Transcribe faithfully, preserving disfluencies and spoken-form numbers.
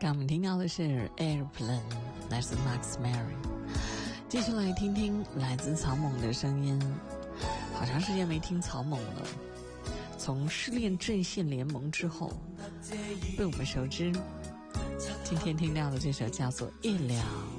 刚我们听到的是 Airplane 来自 Max Martin。 继续来听听来自草蜢的声音，好长时间没听草蜢了，从失恋阵线联盟之后被我们熟知，今天听到的这首叫做一了